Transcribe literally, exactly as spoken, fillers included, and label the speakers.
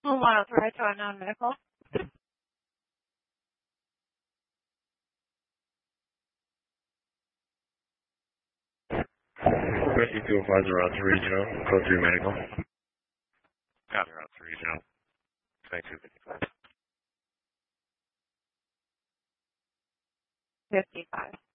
Speaker 1: One authorized to non-medical.
Speaker 2: Rescue two five zero three regional, code three medical.
Speaker 3: Copy, route three regional. twenty-two fifty-five.
Speaker 1: fifty-five.